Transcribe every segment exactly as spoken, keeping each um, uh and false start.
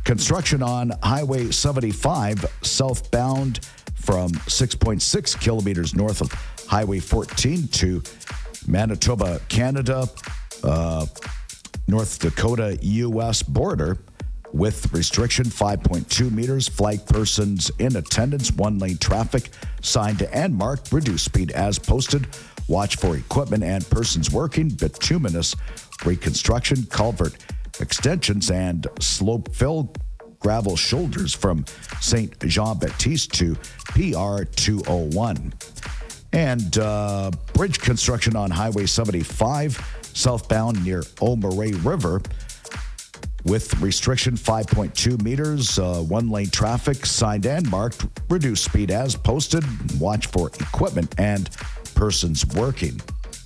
Construction on Highway seventy-five southbound from six point six kilometers north of Highway fourteen to Manitoba, Canada, uh, North Dakota, U S border with restriction five point two meters, flag persons in attendance, one-lane traffic, signed and marked, reduced speed as posted, watch for equipment and persons working, bituminous reconstruction, culvert extensions, and slope fill gravel shoulders from Saint Jean-Baptiste to P R two oh one. And uh, bridge construction on Highway seventy-five southbound near O'Marais River with restriction five point two meters, uh, one-lane traffic, signed and marked, reduced speed as posted, watch for equipment and persons working.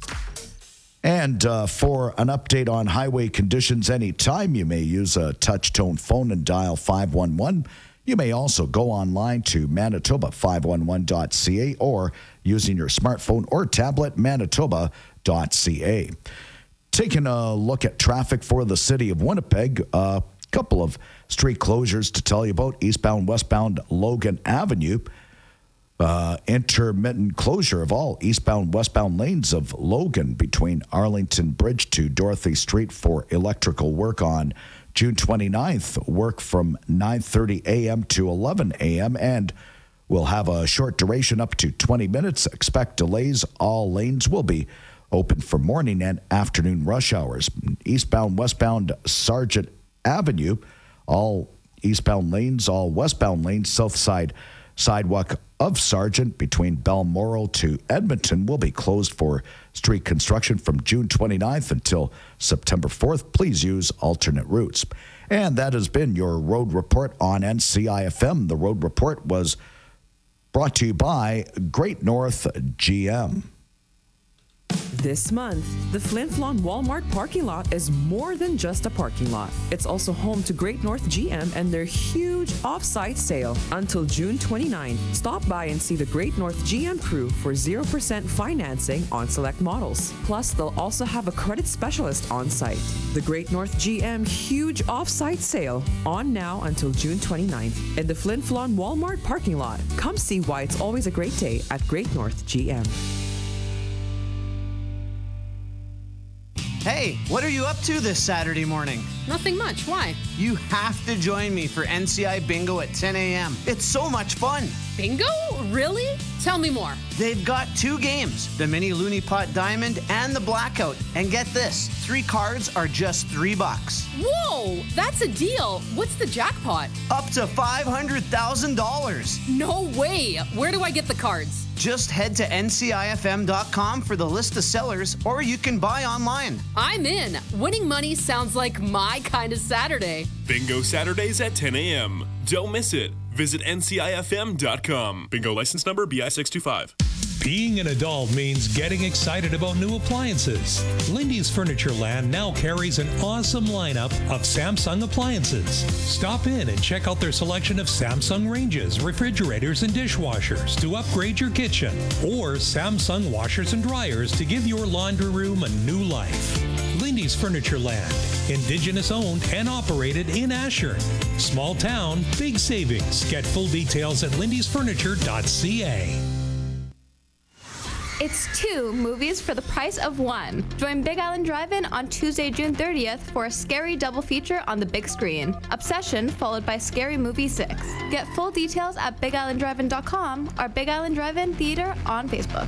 And uh, for an update on highway conditions anytime, you may use a touch-tone phone and dial five one one. You may also go online to manitoba five one one dot c a or using your smartphone or tablet, manitoba dot c a. Taking a look at traffic for the city of Winnipeg, a couple of street closures to tell you about. Eastbound, westbound Logan Avenue. Uh, intermittent closure of all eastbound, westbound lanes of Logan between Arlington Bridge to Dorothy Street for electrical work on June twenty-ninth. Work from nine thirty a.m. to eleven a.m. and will have a short duration up to twenty minutes. Expect delays. All lanes will be open for morning and afternoon rush hours. Eastbound, westbound Sargent Avenue, all eastbound lanes, all westbound lanes, south side sidewalk of Sargent between Balmoral to Edmonton will be closed for street construction from June twenty-ninth until September fourth. Please use alternate routes. And that has been your Road Report on N C I F M. The Road Report was brought to you by Great North G M. This month, the Flin Flon Walmart parking lot is more than just a parking lot. It's also home to Great North G M and their huge off-site sale until June twenty-ninth. Stop by and see the Great North G M crew for zero percent financing on select models. Plus, they'll also have a credit specialist on site. The Great North G M huge off-site sale on now until June twenty-ninth in the Flin Flon Walmart parking lot. Come see why it's always a great day at Great North G M. Hey, what are you up to this Saturday morning? Nothing much. Why? You have to join me for N C I Bingo at ten a.m. It's so much fun. Bingo? Really? Tell me more. They've got two games, the Mini Looney Pot Diamond and the Blackout. And get this, three cards are just three bucks. Whoa, that's a deal. What's the jackpot? Up to five hundred thousand dollars. No way. Where do I get the cards? Just head to N C I F M dot com for the list of sellers, or you can buy online. I'm in. Winning money sounds like my kind of Saturday. Bingo Saturdays at ten a.m. Don't miss it. Visit N C I F M dot com. Bingo license number B I six two five. Being an adult means getting excited about new appliances. Lindy's Furniture Land now carries an awesome lineup of Samsung appliances. Stop in and check out their selection of Samsung ranges, refrigerators, and dishwashers to upgrade your kitchen, or Samsung washers and dryers to give your laundry room a new life. Lindy's Furniture Land, Indigenous owned and operated in Ashern. Small town, big savings. Get full details at lindys furniture dot c a. It's two movies for the price of one. Join Big Island Drive-In on Tuesday, June thirtieth for a scary double feature on the big screen. Obsession followed by Scary Movie six. Get full details at big island drive in dot com or Big Island Drive-In Theater on Facebook.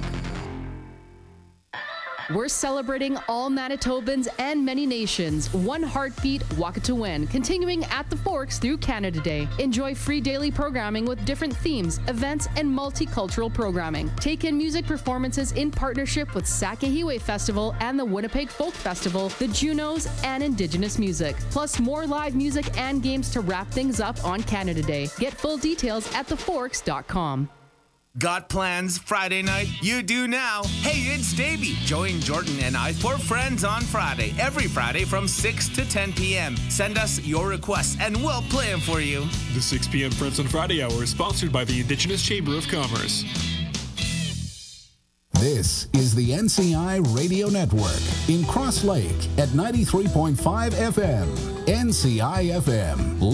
We're celebrating all Manitobans and many nations. One heartbeat, Walk It to Win, continuing at the Forks through Canada Day. Enjoy free daily programming with different themes, events, and multicultural programming. Take in music performances in partnership with Sakahiwe Festival and the Winnipeg Folk Festival, the Junos, and Indigenous music. Plus more live music and games to wrap things up on Canada Day. Get full details at the forks dot com. Got plans Friday night? You do now. Hey, it's Davey. Join Jordan and I for Friends on Friday. Every Friday from six to ten p.m. Send us your requests and we'll play them for you. The six p.m. Friends on Friday hour is sponsored by the Indigenous Chamber of Commerce. This is the N C I Radio Network in Cross Lake at ninety-three point five F M. N C I F M.